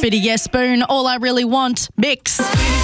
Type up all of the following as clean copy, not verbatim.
bit of Yes Spoon, All I Really Want, Mix.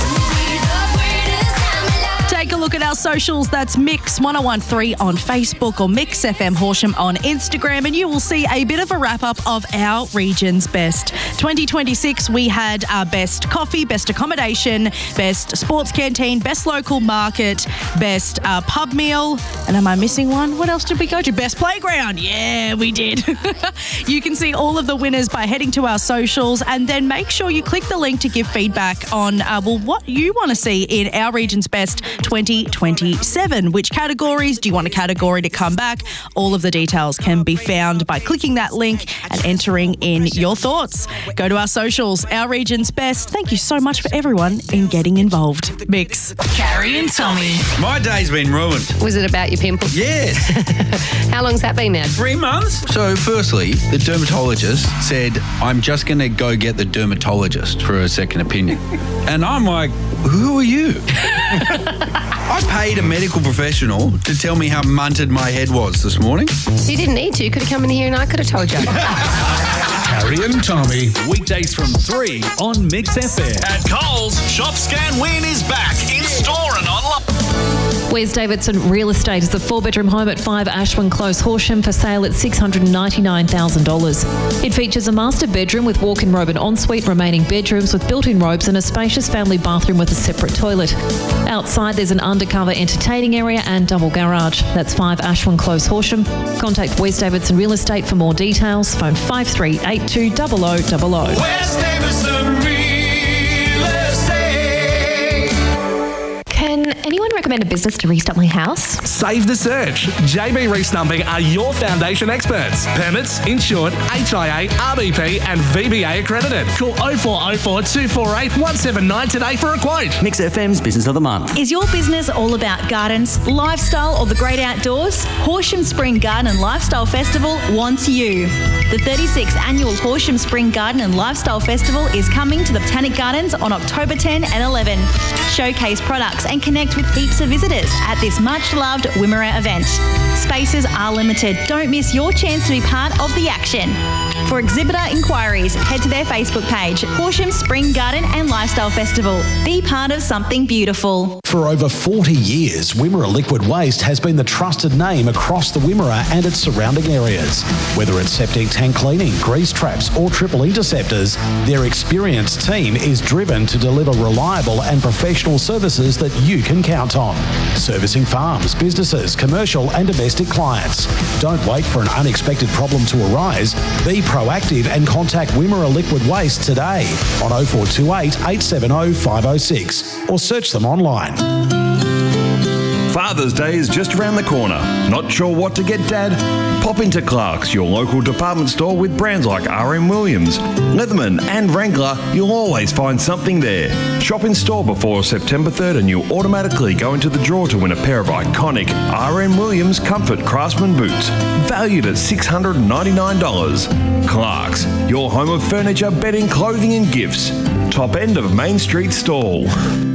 Take a look at our socials. That's Mix 1013 on Facebook or Mix FM Horsham on Instagram, and you will see a bit of a wrap-up of our region's best. 2026, we had our best coffee, best accommodation, best sports canteen, best local market, best pub meal, and am I missing one? What else did we go to? Best playground. Yeah, we did. You can see all of the winners by heading to our socials, and then make sure you click the link to give feedback on, what you want to see in our region's best 2027. Which categories do you want a category to come back? All of the details can be found by clicking that link and entering in your thoughts. Go to our socials, Our Region's Best. Thank you so much for everyone in getting involved. Mix. Carrie and Tommy. My day's been ruined. Was it about your pimples? Yes. How long's that been now? 3 months. So firstly, the dermatologist said, I'm just going to go get the dermatologist for a second opinion. And I'm like, who are you? I paid a medical professional to tell me how munted my head was this morning. You didn't need to. You could have come in here and I could have told you. Carrie and Tommy. Weekdays from 3 on Mix FM. At Coles, Shop Scan Win is back in store and online. Wes Davidson Real Estate is a 4-bedroom home at 5 Ashwin Close, Horsham, for sale at $699,000. It features a master bedroom with walk-in robe and ensuite, remaining bedrooms with built-in robes and a spacious family bathroom with a separate toilet. Outside, there's an undercover entertaining area and double garage. That's 5 Ashwin Close, Horsham. Contact Wes Davidson Real Estate for more details. Phone 5382 0000. Wes Davidson Real Estate. Can anyone recommend a business to restock my house? Save the search. JB Restumping are your foundation experts. Permits, insured, HIA, RBP and VBA accredited. Call 0404 248 179 today for a quote. Mix FM's Business of the Month. Is your business all about gardens, lifestyle or the great outdoors? Horsham Spring Garden and Lifestyle Festival wants you. The 36th Annual Horsham Spring Garden and Lifestyle Festival is coming to the Botanic Gardens on October 10 and 11. Showcase products and connect with heaps of visitors at this much-loved Wimmera event. Spaces are limited. Don't miss your chance to be part of the action. For exhibitor inquiries, head to their Facebook page, Horsham Spring Garden and Lifestyle Festival. Be part of something beautiful. For over 40 years, Wimmera Liquid Waste has been the trusted name across the Wimmera and its surrounding areas. Whether it's septic tank cleaning, grease traps or triple interceptors, their experienced team is driven to deliver reliable and professional services that you can count on. Servicing farms, businesses, commercial and domestic clients. Don't wait for an unexpected problem to arise. Be proactive and contact Wimmera Liquid Waste today on 0428 870 506 or search them online. Father's Day is just around the corner. Not sure what to get Dad? Pop into Clark's, your local department store with brands like RM Williams, Leatherman and Wrangler. You'll always find something there. Shop in store before September 3rd and you'll automatically go into the draw to win a pair of iconic RM Williams Comfort Craftsman boots, valued at $699. Clark's, your home of furniture, bedding, clothing and gifts. Top end of Main Street stall.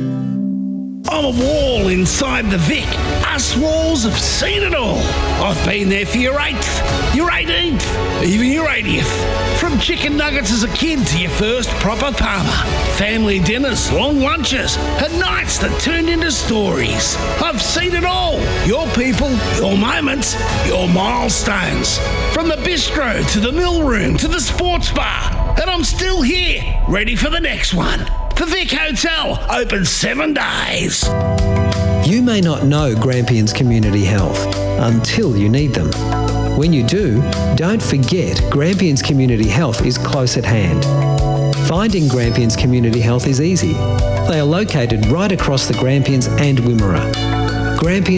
I'm a wall inside the Vic. Us walls have seen it all. I've been there for your 8th, your 18th, even your 80th. From chicken nuggets as a kid to your first proper Palmer. Family dinners, long lunches, and nights that turned into stories. I've seen it all. Your people, your moments, your milestones. From the bistro to the mill room to the sports bar. And I'm still here, ready for the next one. The Vic Hotel, open 7 days. You may not know Grampians Community Health until you need them. When you do, don't forget Grampians Community Health is close at hand. Finding Grampians Community Health is easy. They are located right across the Grampians and Wimmera. Grampians